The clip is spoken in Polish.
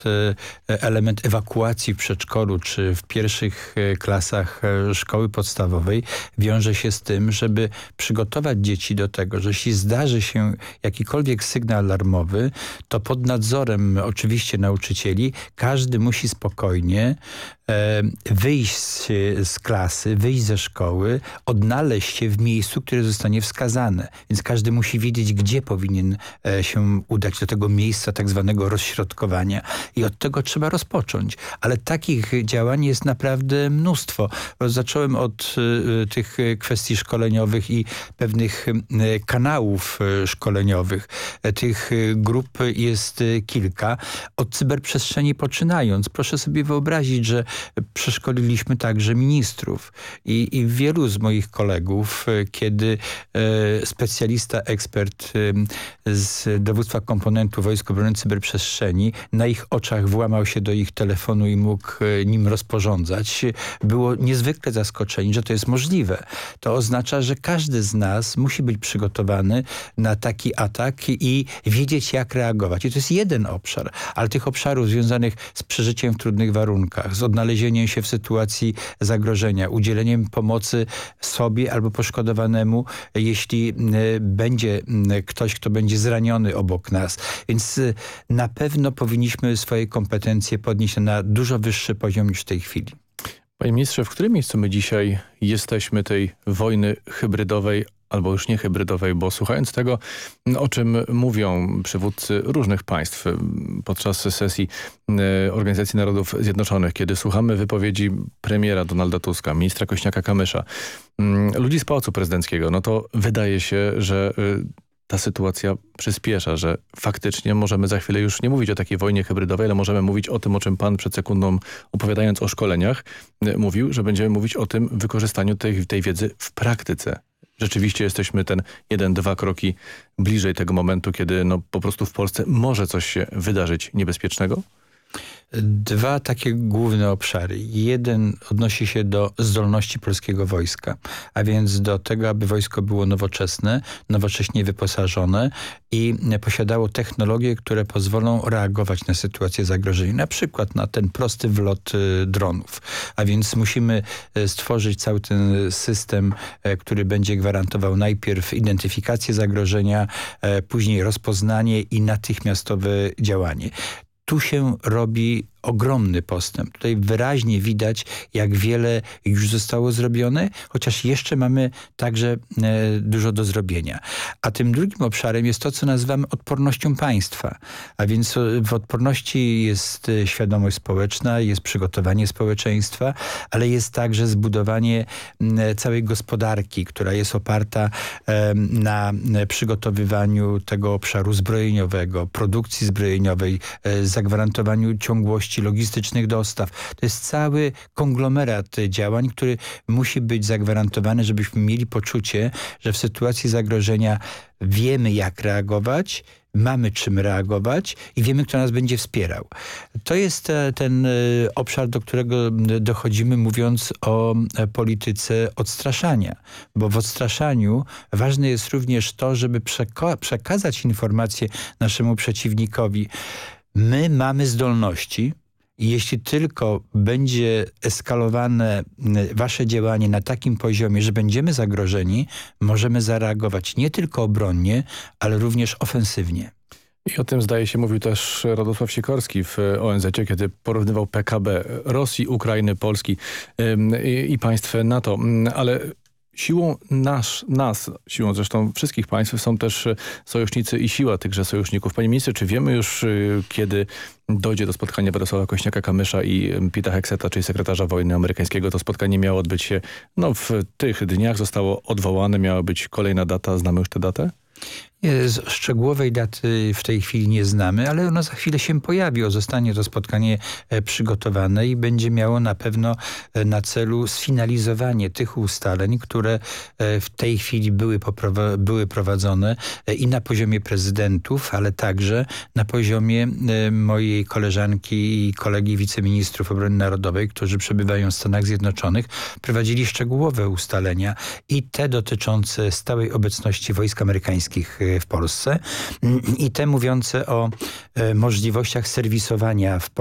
element ewakuacji w przedszkolu czy w pierwszych klasach szkoły podstawowej wiąże się z tym, żeby przygotować dzieci do tego, że jeśli zdarzy się jakikolwiek sygnał alarmowy, to pod nadzorem oczywiście nauczycieli każdy musi spokojnie wyjść z klasy, wyjść ze szkoły, odnaleźć się w miejscu, które zostanie wskazane. Więc każdy musi wiedzieć, gdzie powinien się udać do tego miejsca tak zwanego rozśrodkowania. I od tego trzeba rozpocząć. Ale takich działań jest naprawdę mnóstwo. Zacząłem od tych kwestii szkoleniowych i pewnych kanałów szkoleniowych. Tych grup jest kilka. Od cyberprzestrzeni poczynając. Proszę sobie wyobrazić, że przeszkoliliśmy także ministrów. I wielu z moich kolegów, kiedy specjalista, ekspert z dowództwa komponentu Wojsk Obrony Cyberprzestrzeni na ich oczach włamał się do ich telefonu i mógł nim rozporządzać, było niezwykle zaskoczeni, że to jest możliwe. To oznacza, że każdy z nas musi być przygotowany na taki atak i wiedzieć, jak reagować. I to jest jeden obszar, ale tych obszarów związanych z przeżyciem w trudnych warunkach, z odnalezieniem się w sytuacji zagrożenia, udzieleniem pomocy sobie albo poszkodowanemu, jeśli będzie ktoś, kto będzie zraniony obok nas. Więc na pewno powinniśmy swoje kompetencje podnieść na dużo wyższy poziom niż w tej chwili. Panie ministrze, w którym miejscu my dzisiaj jesteśmy tej wojny hybrydowej, albo już nie hybrydowej, bo słuchając tego, o czym mówią przywódcy różnych państw podczas sesji Organizacji Narodów Zjednoczonych, kiedy słuchamy wypowiedzi premiera Donalda Tuska, ministra Kośniaka-Kamysza, ludzi z Pałacu Prezydenckiego, no to wydaje się, że ta sytuacja przyspiesza, że faktycznie możemy za chwilę już nie mówić o takiej wojnie hybrydowej, ale możemy mówić o tym, o czym pan przed sekundą, opowiadając o szkoleniach, mówił, że będziemy mówić o tym wykorzystaniu tej wiedzy w praktyce. Rzeczywiście jesteśmy ten 1-2 kroki bliżej tego momentu, kiedy no, po prostu w Polsce może coś się wydarzyć niebezpiecznego? Dwa takie główne obszary. Jeden odnosi się do zdolności polskiego wojska, a więc do tego, aby wojsko było nowoczesne, nowocześnie wyposażone i posiadało technologie, które pozwolą reagować na sytuacje zagrożenia, na przykład na ten prosty wlot dronów. A więc musimy stworzyć cały ten system, który będzie gwarantował najpierw identyfikację zagrożenia, później rozpoznanie i natychmiastowe działanie. Tu się robi ogromny postęp. Tutaj wyraźnie widać, jak wiele już zostało zrobione, chociaż jeszcze mamy także dużo do zrobienia. A tym drugim obszarem jest to, co nazywamy odpornością państwa. A więc w odporności jest świadomość społeczna, jest przygotowanie społeczeństwa, ale jest także zbudowanie całej gospodarki, która jest oparta na przygotowywaniu tego obszaru zbrojeniowego, produkcji zbrojeniowej, zagwarantowaniu ciągłości logistycznych dostaw. To jest cały konglomerat działań, który musi być zagwarantowany, żebyśmy mieli poczucie, że w sytuacji zagrożenia wiemy, jak reagować, mamy czym reagować i wiemy, kto nas będzie wspierał. To jest ten obszar, do którego dochodzimy, mówiąc o polityce odstraszania. Bo w odstraszaniu ważne jest również to, żeby przekazać informację naszemu przeciwnikowi. My mamy zdolności i jeśli tylko będzie eskalowane wasze działanie na takim poziomie, że będziemy zagrożeni, możemy zareagować nie tylko obronnie, ale również ofensywnie. I o tym, zdaje się, mówił też Radosław Sikorski w ONZ-cie, kiedy porównywał PKB Rosji, Ukrainy, Polski i państw NATO. Ale siłą siłą zresztą wszystkich państw są też sojusznicy i siła tychże sojuszników. Panie ministrze, czy wiemy już, kiedy dojdzie do spotkania Władysława Kośniaka-Kamysza i Pete'a Hegseta, czyli sekretarza wojny amerykańskiego? To spotkanie miało odbyć się w tych dniach, zostało odwołane, miała być kolejna data. Znamy już tę datę? Szczegółowej daty w tej chwili nie znamy, ale ona za chwilę się pojawi. Zostanie to spotkanie przygotowane i będzie miało na pewno na celu sfinalizowanie tych ustaleń, które w tej chwili były prowadzone i na poziomie prezydentów, ale także na poziomie mojej koleżanki i kolegi wiceministrów obrony narodowej, którzy przebywają w Stanach Zjednoczonych, prowadzili szczegółowe ustalenia i te dotyczące stałej obecności wojsk amerykańskich w Polsce i te mówiące o możliwościach serwisowania w